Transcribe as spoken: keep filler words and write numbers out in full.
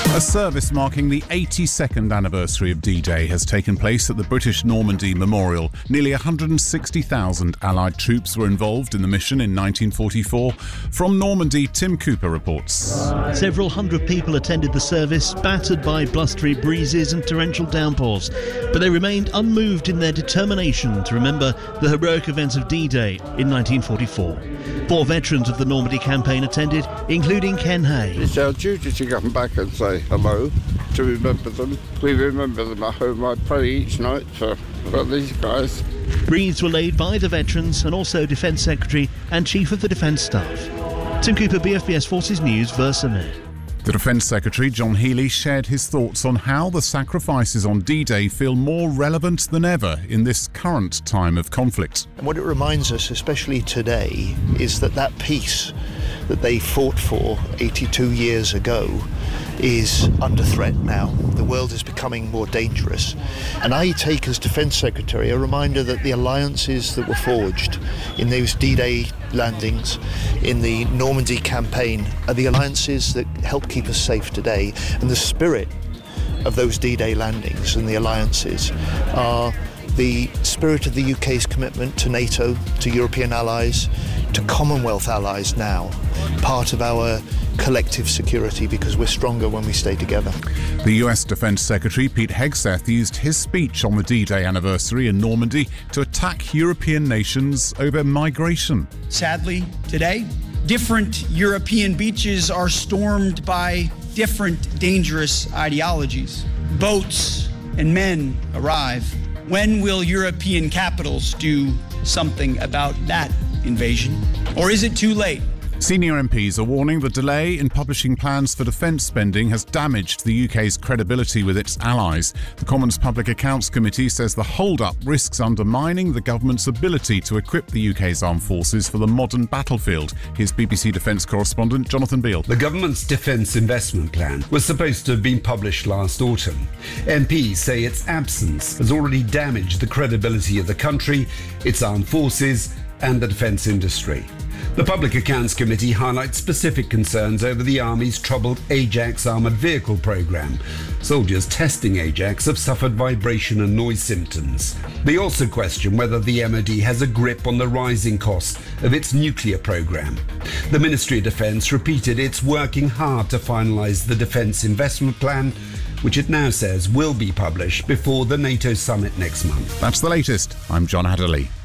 A service marking the eighty-second anniversary of D-Day has taken place at the British Normandy Memorial. Nearly one hundred sixty thousand Allied troops were involved in the mission in nineteen forty-four. From Normandy, Tim Cooper reports. Several hundred people attended the service, battered by blustery breezes and torrential downpours. But they remained unmoved in their determination to remember the heroic events of D-Day in nineteen forty-four. Four veterans of the Normandy campaign attended, including Ken Hay. It's our duty to come back and say hello, to remember them. We remember them at home. I pray each night for, for these guys. Wreaths were laid by the veterans and also Defence Secretary and Chief of the Defence Staff. Tim Cooper, B F B S Forces News, Versailles. The Defence Secretary, John Healey, shared his thoughts on how the sacrifices on D-Day feel more relevant than ever in this current time of conflict. And what it reminds us, especially today, is that that peace that they fought for eighty-two years ago is under threat now. The world is becoming more dangerous. And I take as Defence Secretary a reminder that the alliances that were forged in those D-Day landings, in the Normandy campaign, are the alliances that help keep us safe today. And the spirit of those D-Day landings and the alliances are the spirit of the U K's commitment to NATO, to European allies, to Commonwealth allies now, part of our collective security, because we're stronger when we stay together. The U S Defence Secretary, Pete Hegseth, used his speech on the D-Day anniversary in Normandy to attack European nations over migration. Sadly, today, different European beaches are stormed by different dangerous ideologies. Boats and men arrive. When will European capitals do something about that invasion? Or is it too late? Senior M Ps are warning the delay in publishing plans for defence spending has damaged the U K's credibility with its allies. The Commons Public Accounts Committee says the hold-up risks undermining the government's ability to equip the U K's armed forces for the modern battlefield. Here's B B C Defence correspondent Jonathan Beale. The government's defence investment plan was supposed to have been published last autumn. M Ps say its absence has already damaged the credibility of the country, its armed forces and the defence industry. The Public Accounts Committee highlights specific concerns over the Army's troubled Ajax armoured vehicle programme. Soldiers testing Ajax have suffered vibration and noise symptoms. They also question whether the M O D has a grip on the rising costs of its nuclear programme. The Ministry of Defence repeated it's working hard to finalise the Defence Investment Plan, which it now says will be published before the NATO summit next month. That's the latest. I'm John Adderley.